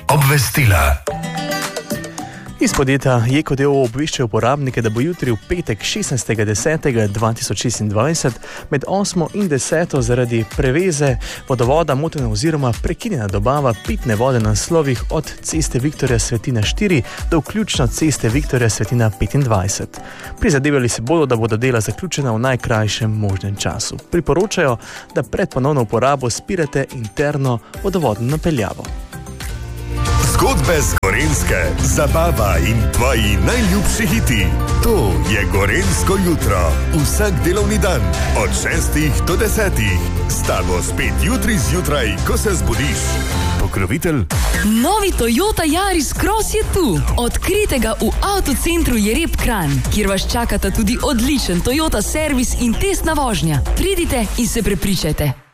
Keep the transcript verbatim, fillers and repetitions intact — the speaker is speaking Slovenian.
Obvestila. Iz podjetja Jeko d. o. o. obveščajo uporabnike, da bo jutri v petek šestnajstega desetega dva tisoč šestindvajset med osmo in deseto zaradi preveze vodovoda motena oziroma prekinjena dobava pitne vode na naslovih od ceste Viktorja Svetina štiri do vključno ceste Viktorja Svetina petindvajset. Prizadevali se bodo, da bodo dela zaključena v najkrajšem možnem času. Priporočajo, da pred ponovno uporabo spirate interno vodovodno napeljavo. Zgodbe z Gorenjske, zabava in tvoji najljubši hiti. To je Gorenjsko jutro. Vsak delovni dan od šestih do desetih. S tabo spet jutri zjutraj, ko se zbudiš. Pokrovitelj. Novi Toyota Yaris Cross je tu. Odkrijte ga v avtocentru Jereb Kranj, kjer vas čakata tudi odličen Toyota servis in testna vožnja. Pridite in se prepričajte.